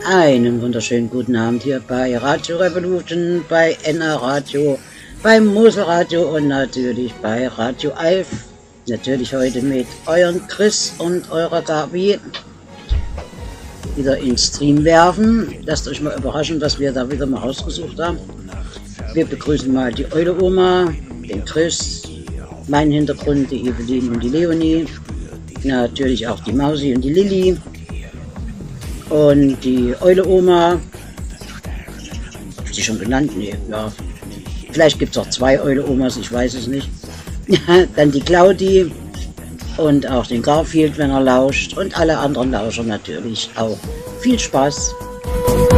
Einen wunderschönen guten Abend hier bei Radio Revolution, bei NR Radio, beim Moselradio und natürlich bei Radio Alf. Natürlich heute mit euren Chris und eurer Gabi wieder in Stream werfen. Lasst euch mal überraschen, was wir da wieder mal ausgesucht haben. Wir begrüßen mal die Eule Oma, den Chris, meinen Hintergrund, die Evelyn und die Leonie, natürlich auch die Mausi und die Lilly. Und die Eule Oma, ist die schon benannt? Nee, ja. Vielleicht gibt es auch zwei Eule Omas, ich weiß es nicht. Dann die Claudi und auch den Garfield, wenn er lauscht. Und alle anderen Lauscher natürlich auch. Viel Spaß!